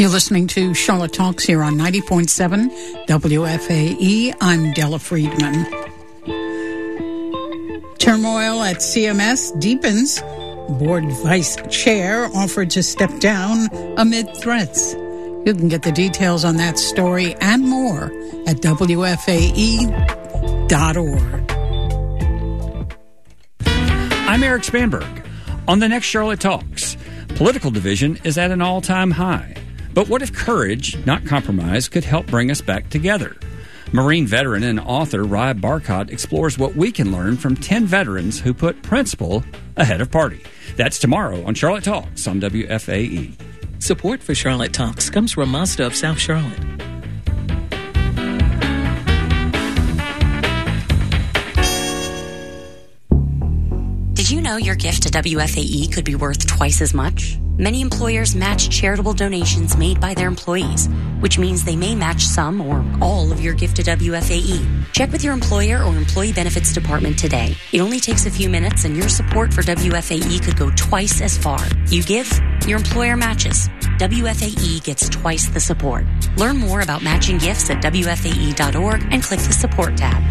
You're listening to Charlotte Talks here on 90.7 WFAE. I'm Della Friedman. Turmoil at CMS deepens. Board vice chair offered to step down amid threats. You can get the details on that story and more at WFAE.org. I'm Eric Spanberg. On the next Charlotte Talks, political division is at an all-time high. But what if courage, not compromise, could help bring us back together? Marine veteran and author Rai Barkat explores what we can learn from 10 veterans who put principle ahead of party. That's tomorrow on Charlotte Talks on WFAE. Support for Charlotte Talks comes from Mazda of South Charlotte. Did you know your gift to WFAE could be worth twice as much? Many employers match charitable donations made by their employees, which means they may match some or all of your gift to WFAE. Check with your employer or employee benefits department today. It only takes a few minutes and your support for WFAE could go twice as far. You give, your employer matches. WFAE gets twice the support. Learn more about matching gifts at WFAE.org and click the support tab.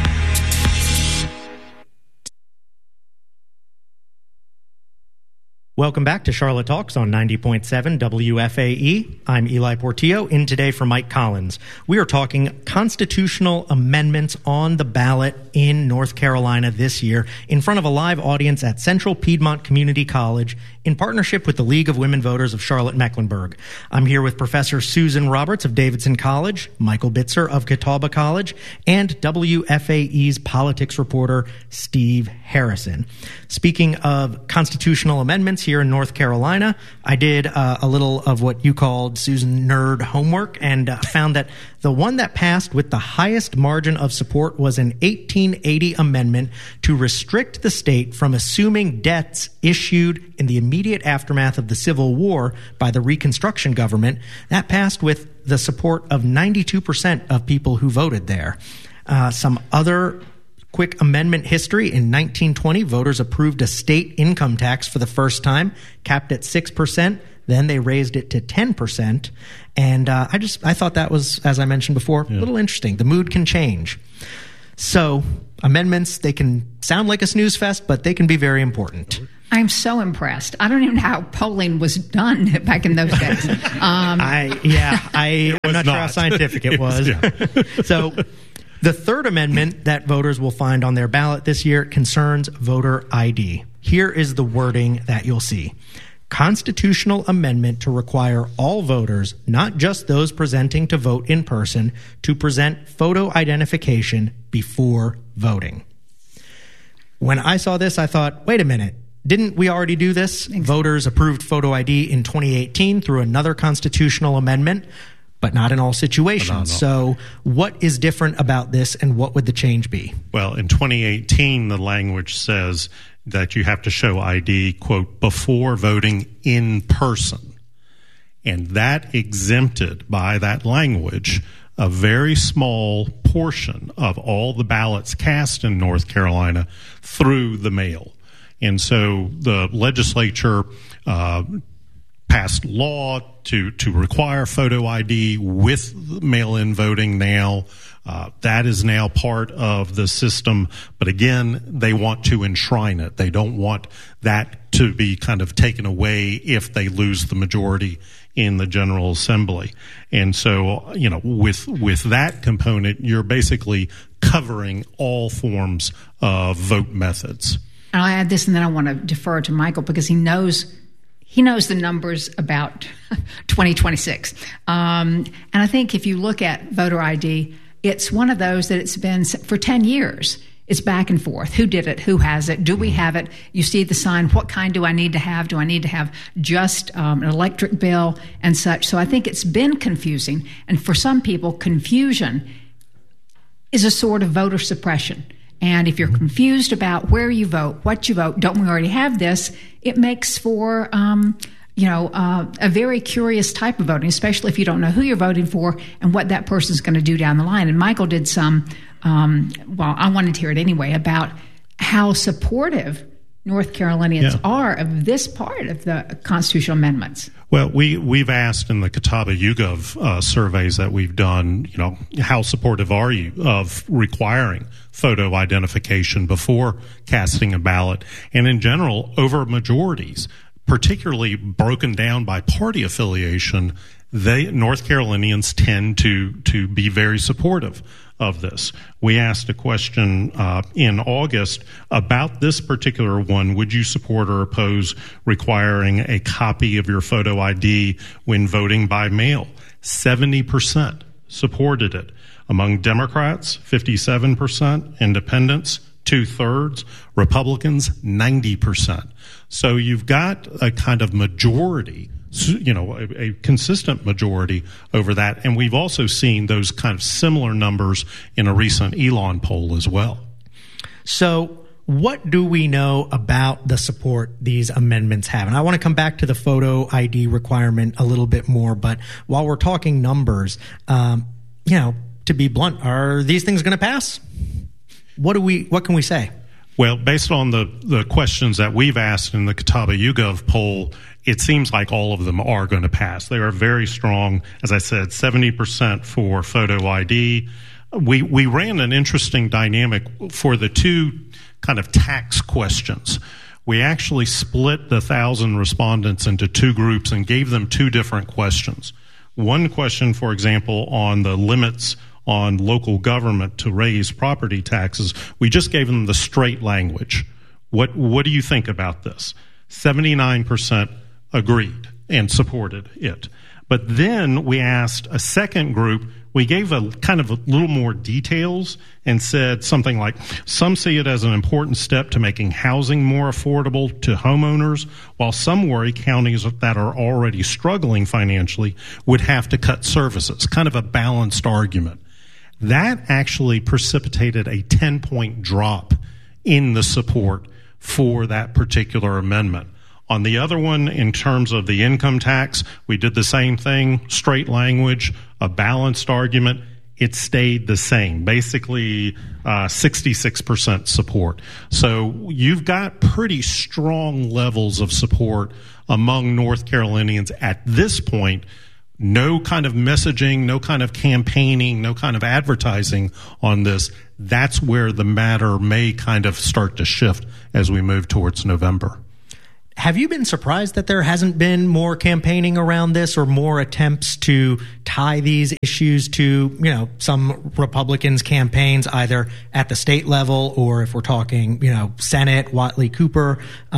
Welcome back to Charlotte Talks on 90.7 WFAE. I'm Eli Portillo, in today for Mike Collins. We are talking constitutional amendments on the ballot in North Carolina this year in front of a live audience at Central Piedmont Community College in partnership with the League of Women Voters of Charlotte-Mecklenburg. I'm here with Professor Susan Roberts of Davidson College, Michael Bitzer of Catawba College, and WFAE's politics reporter Steve Harrison. Speaking of constitutional amendments here in North Carolina, I did a little of what you called, Susan, nerd homework, and found that the one that passed with the highest margin of support was an 1880 amendment to restrict the state from assuming debts issued in the immediate aftermath of the Civil War by the Reconstruction government. That passed with the support of 92% of people who voted there. Some other quick amendment history. In 1920, voters approved a state income tax for the first time, capped at 6%. Then they raised it to 10%. And I thought that was, as I mentioned before, a little interesting. The mood can change. So amendments, they can sound like a snooze fest, but they can be very important. I'm so impressed. I don't even know how polling was done back in those days. I'm not sure how scientific it was. So the third amendment that voters will find on their ballot this year concerns voter ID. Here is the wording that you'll see. Constitutional amendment to require all voters, not just those presenting to vote in person, to present photo identification before voting. When I saw this, I thought, wait a minute. Didn't we already do this? Exactly. Voters approved photo ID in 2018 through another constitutional amendment, but not in all situations. No. So what is different about this, and what would the change be? Well, in 2018, the language says that you have to show ID, quote, before voting in person. And that exempted, by that language, a very small portion of all the ballots cast in North Carolina through the mail. And so the legislature passed law to require photo ID with mail-in voting now. That is now part of the system. But again, they want to enshrine it. They don't want that to be kind of taken away if they lose the majority in the General Assembly. And so, with that component, you're basically covering all forms of vote methods. And I'll add this, and then I want to defer to Michael because he knows the numbers about 2026. And I think if you look at voter ID, it's one of those that it's been for 10 years. It's back and forth. Who did it? Who has it? Do we have it? You see the sign. What kind do I need to have? Do I need to have just an electric bill and such? So I think it's been confusing. And for some people, confusion is a sort of voter suppression. And if you're confused about where you vote, what you vote, don't we already have this? It makes for, a very curious type of voting, especially if you don't know who you're voting for and what that person's going to do down the line. And Michael did some, I wanted to hear it anyway, about how supportive North Carolinians are of this part of the constitutional amendments? Well, we've asked in the Catawba YouGov surveys that we've done, how supportive are you of requiring photo identification before casting a ballot? And in general, over majorities, particularly broken down by party affiliation, North Carolinians tend to be very supportive of this. We asked a question in August about this particular one. Would you support or oppose requiring a copy of your photo ID when voting by mail? 70% supported it. Among Democrats, 57%, independents, 2/3, Republicans, 90%. So you've got a kind of majority, a consistent majority over that. And we've also seen those kind of similar numbers in a recent Elon poll as well. So what do we know about the support these amendments have? And I want to come back to the photo ID requirement a little bit more. But while we're talking numbers, to be blunt, are these things going to pass? What can we say? Well, based on the questions that we've asked in the Catawba YouGov poll, it seems like all of them are going to pass. They are very strong. As I said, 70% for photo ID. We ran an interesting dynamic for the two kind of tax questions. We actually split the 1,000 respondents into two groups and gave them two different questions. One question, for example, on the limits on local government to raise property taxes, we just gave them the straight language. What do you think about this? 79% agreed and supported it. But then we asked a second group, we gave a kind of a little more details and said something like, some see it as an important step to making housing more affordable to homeowners, while some worry counties that are already struggling financially would have to cut services. Kind of a balanced argument. That actually precipitated a 10-point drop in the support for that particular amendment. On the other one, in terms of the income tax, we did the same thing, straight language, a balanced argument. It stayed the same, basically 66% support. So you've got pretty strong levels of support among North Carolinians at this point. No kind of messaging, no kind of campaigning, no kind of advertising on this. That's where the matter may kind of start to shift as we move towards November. Have you been surprised that there hasn't been more campaigning around this or more attempts to tie these issues to, some Republicans' campaigns, either at the state level or if we're talking, Senate, Watley Cooper?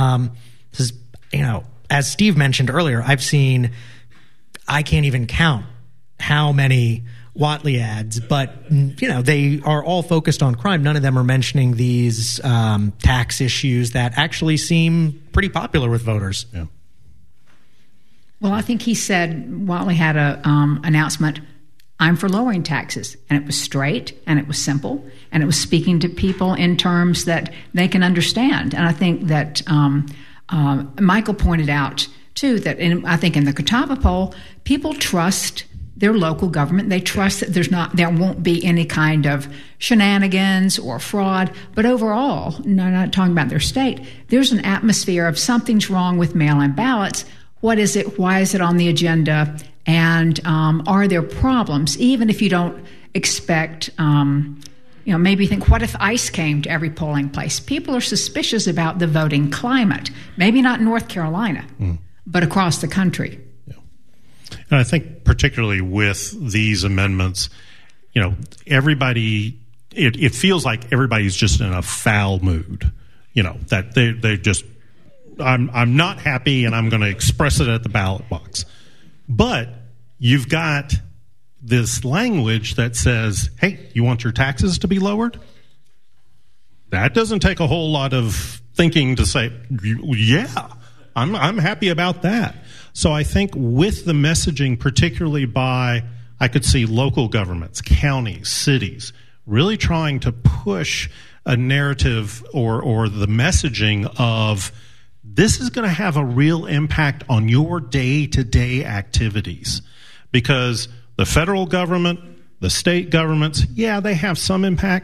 As Steve mentioned earlier, I can't even count how many Watley ads, but they are all focused on crime. None of them are mentioning these tax issues that actually seem pretty popular with voters. Yeah. Well, I think he said Watley had a announcement, I'm for lowering taxes, and it was straight and it was simple and it was speaking to people in terms that they can understand. And I think that Michael pointed out too that I think in the Catawba poll, people trust their local government. They trust that there won't be any kind of shenanigans or fraud. But overall, not talking about their state, there's an atmosphere of something's wrong with mail-in ballots. What is it? Why is it on the agenda? And are there problems? Even if you don't expect, maybe you think, what if ICE came to every polling place? People are suspicious about the voting climate. Maybe not in North Carolina, but across the country. And I think particularly with these amendments, everybody, it feels like everybody's just in a foul mood, that they just, I'm not happy and I'm going to express it at the ballot box. But you've got this language that says, hey, you want your taxes to be lowered? That doesn't take a whole lot of thinking to say, yeah, I'm happy about that. So I think with the messaging, particularly by, I could see local governments, counties, cities, really trying to push a narrative or the messaging of this is going to have a real impact on your day-to-day activities. Because the federal government, the state governments, yeah, they have some impact.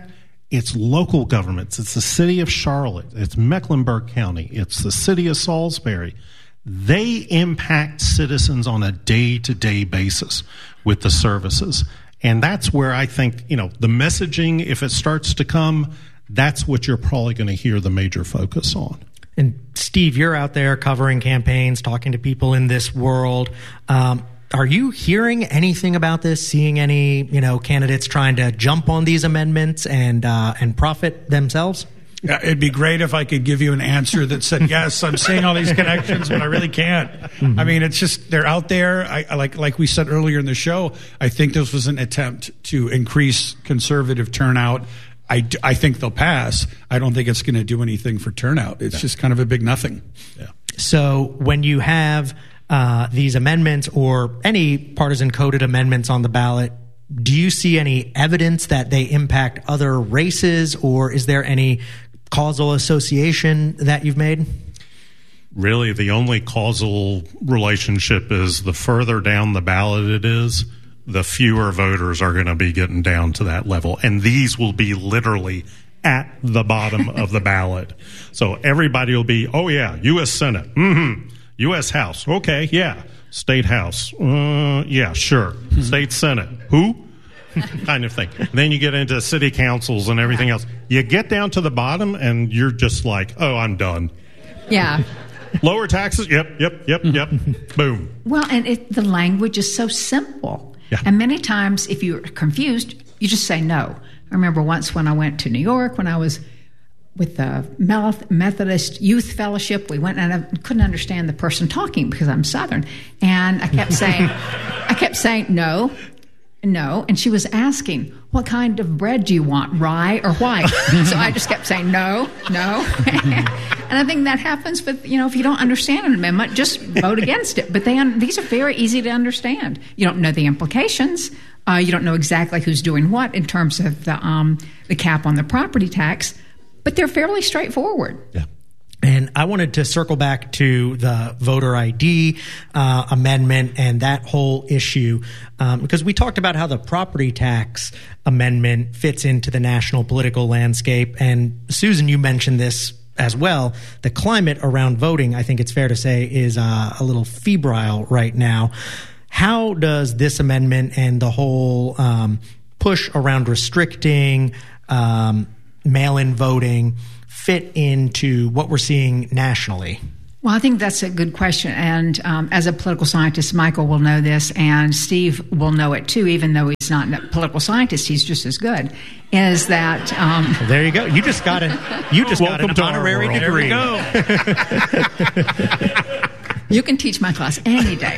It's local governments. It's the city of Charlotte. It's Mecklenburg County. It's the city of Salisbury. They impact citizens on a day-to-day basis with the services. And that's where I think, the messaging, if it starts to come, that's what you're probably going to hear the major focus on. And Steve, you're out there covering campaigns, talking to people in this world. Are you hearing anything about this? Seeing any, candidates trying to jump on these amendments and profit themselves? Yeah, it'd be great if I could give you an answer that said, yes, I'm seeing all these connections, but I really can't. Mm-hmm. I mean, it's just, they're out there. I like we said earlier in the show, I think this was an attempt to increase conservative turnout. I think they'll pass. I don't think it's going to do anything for turnout. It's just kind of a big nothing. Yeah. So when you have these amendments or any partisan coded amendments on the ballot, do you see any evidence that they impact other races, or is there any causal association that you've made? Really, the only causal relationship is the further down the ballot it is, the fewer voters are going to be getting down to that level. And these will be literally at the bottom of the ballot. So everybody will be, oh yeah, U.S. Senate, U.S. House, okay, yeah. State House, yeah, sure. State Senate, who? Kind of thing. Then you get into city councils and everything else. You get down to the bottom and you're just like, oh, I'm done. Yeah. Lower taxes, yep. Boom. Well, and the language is so simple. Yeah. And many times, if you're confused, you just say no. I remember once when I went to New York, when I was with the Methodist Youth Fellowship, we went and I couldn't understand the person talking because I'm Southern. And I kept saying, no. And she was asking, what kind of bread do you want, rye or white? So I just kept saying, no. And I think that happens with, if you don't understand an amendment, just vote against it. But these are very easy to understand. You don't know the implications. You don't know exactly who's doing what in terms of the cap on the property tax. But they're fairly straightforward. Yeah. And I wanted to circle back to the voter ID amendment and that whole issue because we talked about how the property tax amendment fits into the national political landscape. And Susan, you mentioned this as well. The climate around voting, I think it's fair to say, is a little febrile right now. How does this amendment and the whole push around restricting mail-in voting fit into what we're seeing nationally? Well, I think that's a good question. And as a political scientist, Michael will know this, and Steve will know it too, even though he's not a political scientist. He's just as good. Is that... there you go. You just got an honorary degree. There we go. You can teach my class any day.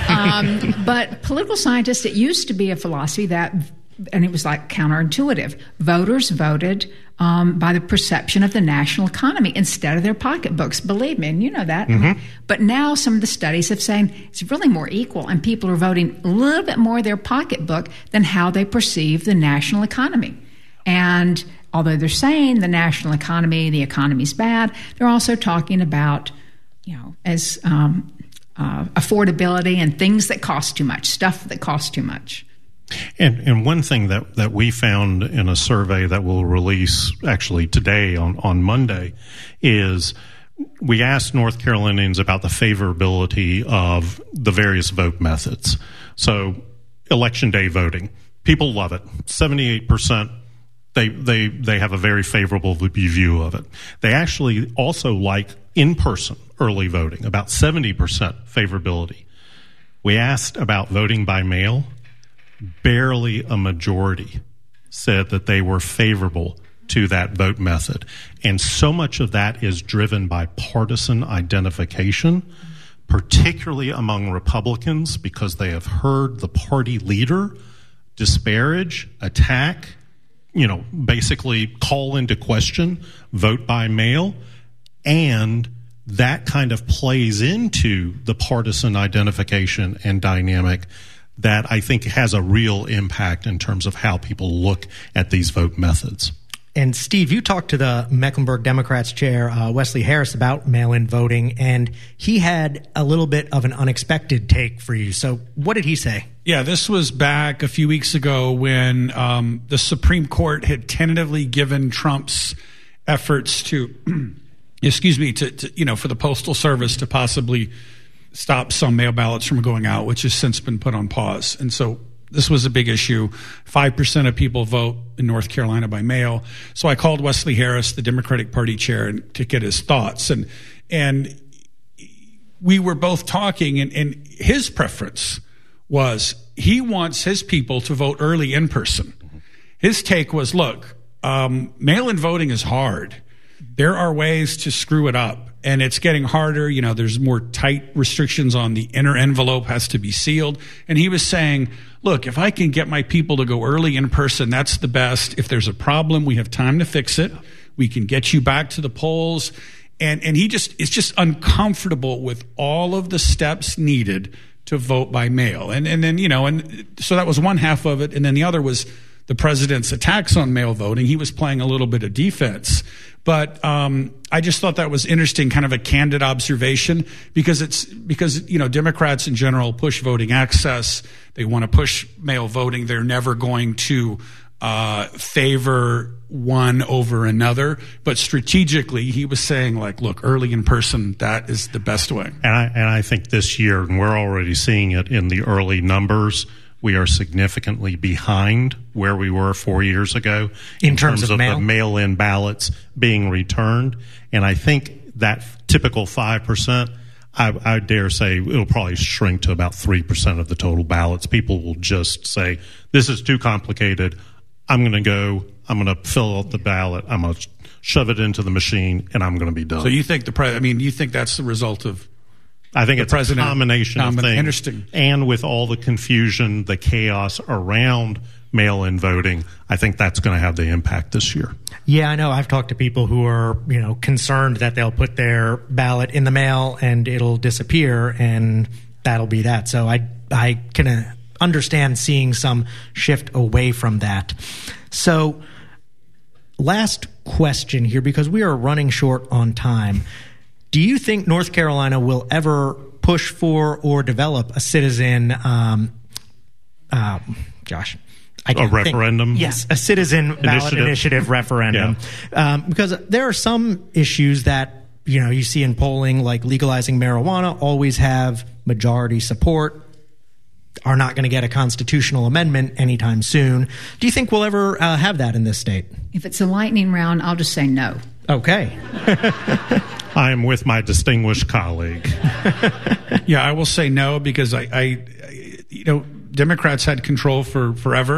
But political scientists, it used to be a philosophy that... and it was like counterintuitive. Voters voted by the perception of the national economy instead of their pocketbooks. Believe me, and you know that. Mm-hmm. But now some of the studies have saying it's really more equal, and people are voting a little bit more their pocketbook than how they perceive the national economy. And although they're saying the national economy, the economy's bad, they're also talking about, as affordability and things that cost too much, stuff that costs too much. And one thing that we found in a survey that we'll release actually today on Monday is we asked North Carolinians about the favorability of the various vote methods. So election day voting, people love it. 78%, they have a very favorable view of it. They actually also like in-person early voting, about 70% favorability. We asked about voting by mail. Barely a majority said that they were favorable to that vote method. And so much of that is driven by partisan identification, particularly among Republicans, because they have heard the party leader disparage, attack, basically call into question vote by mail. And that kind of plays into the partisan identification and dynamic that I think has a real impact in terms of how people look at these vote methods. And Steve, you talked to the Mecklenburg Democrats chair, Wesley Harris, about mail-in voting, and he had a little bit of an unexpected take for you. So what did he say? Yeah, this was back a few weeks ago when the Supreme Court had tentatively given Trump's efforts to, for the Postal Service to possibly stop some mail ballots from going out, which has since been put on pause. And so this was a big issue. 5% of people vote in North Carolina by mail. So I called Wesley Harris, the Democratic Party chair, to get his thoughts. And we were both talking, and his preference was he wants his people to vote early in person. His take was, look, mail-in voting is hard. There are ways to screw it up, and it's getting harder. You know, there's more tight restrictions on the inner envelope has to be sealed. And he was saying, look, if I can get my people to go early in person, that's the best. If there's a problem, we have time to fix it. We can get you back to the polls. And he is just uncomfortable with all of the steps needed to vote by mail. And then, and so that was one half of it. And then the other was the president's attacks on mail voting. He was playing a little bit of defense. But I just thought that was interesting, kind of a candid observation, because Democrats in general push voting access. They want to push mail voting. They're never going to favor one over another, but strategically he was saying, like, look, early in person, that is the best way. And I think this year, and we're already seeing it in the early numbers, we are significantly behind where we were 4 years ago in terms of the mail-in ballots being returned. And I think that typical 5%, I dare say it'll probably shrink to about 3% of the total ballots. People will just say, this is too complicated. I'm going to fill out the ballot, I'm going to shove it into the machine, and I'm going to be done. So you think you think that's the result of I think it's a combination of things. Interesting. And with all the confusion, the chaos around mail-in voting, I think that's going to have the impact this year. Yeah, I know. I've talked to people who are, concerned that they'll put their ballot in the mail and it'll disappear, and that'll be that. So I can understand seeing some shift away from that. So last question here, because we are running short on time. Do you think North Carolina will ever push for or develop a citizen, referendum? Yes, a citizen ballot initiative referendum. Yeah. Because there are some issues that, you see in polling, like legalizing marijuana, always have majority support, are not going to get a constitutional amendment anytime soon. Do you think we'll ever have that in this state? If it's a lightning round, I'll just say no. Okay. I am with my distinguished colleague. Yeah, I will say no, because I Democrats had control for forever.